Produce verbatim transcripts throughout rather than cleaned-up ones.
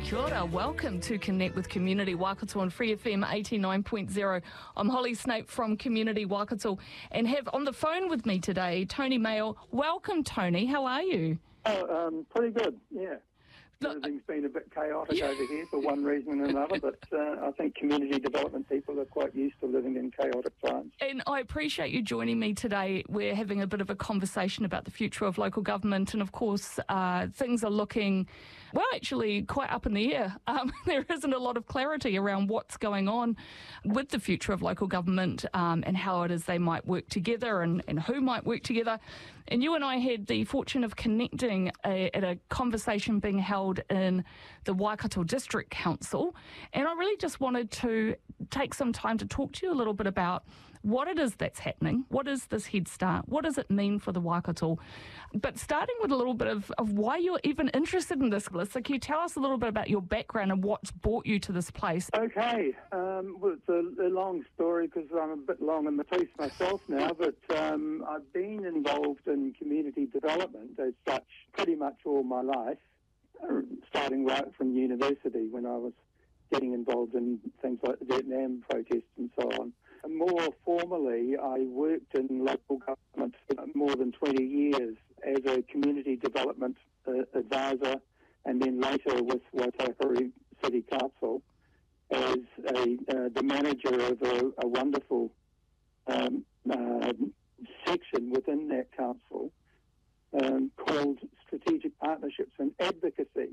Kia ora, welcome to Connect with Community Waikato on Free F M eighty-nine point zero. I'm Holly Snape from Community Waikato and have on the phone with me today Tony Mayo. Welcome, Tony. How are you? Oh, um, pretty good, yeah. Everything's been a bit chaotic Yeah. over here for one reason and another, but uh, I think community development people are quite used to living in chaotic times. And I appreciate you joining me today. We're having a bit of a conversation about the future of local government, and of course uh, things are looking, well, actually quite up in the air. Um, there isn't a lot of clarity around what's going on with the future of local government um, and how it is they might work together and, and who might work together. And you and I had the fortune of connecting a, at a conversation being held in the Waikato District Council. And I really just wanted to take some time to talk to you a little bit about what it is that's happening. What is this Head Start? What does it mean for the Waikato? But starting with a little bit of, of why you're even interested in this, Melissa, can you tell us a little bit about your background and what's brought you to this place? Okay, um, well, it's a, a long story because I'm a bit long in the tooth myself now, but um, I've been involved in community development as such pretty much all my life, uh, starting right from university when I was getting involved in things like the Vietnam protests and so on. And more formally, I worked in local government for more than twenty years as a community development uh, advisor, and then later with Waitakere City Council as a, uh, the manager of a, a wonderful um, uh, section within that council um, called Strategic Partnerships and Advocacy.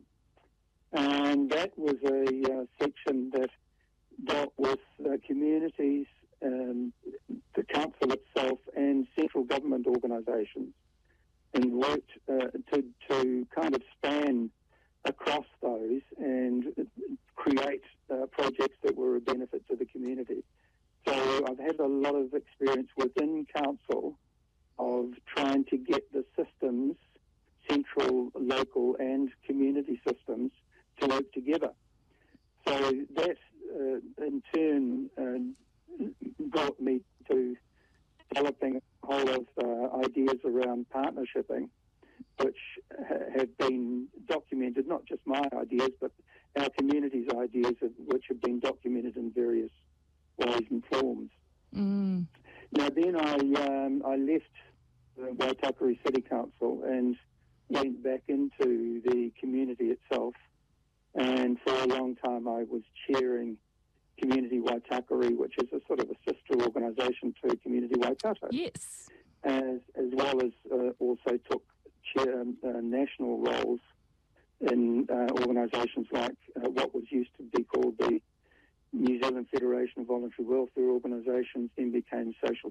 And that was a uh, section that dealt with uh, communities, um, the council itself, and central government organisations, and worked uh, to, to kind of span across those and create uh, projects that were a benefit to the community. So I've had a lot of experience within council of trying to get the systems, central, local and community systems, to work together. So that uh, in turn uh, brought me to developing a whole of uh, ideas around partnershiping, which ha- have been documented, not just my ideas, but our community's ideas, of, which have been documented in various ways and forms. Mm. Now then I, um, I left the Waitakere City Council and went back into the community itself. And for a long time I was chairing Community Waitakere, which is a sort of a sister organisation to Community Waikato. Yes. As, as well as uh, also took chair, uh, national roles in uh, organisations like uh, what was used to be called the New Zealand Federation of Voluntary Welfare Organisations, then became Social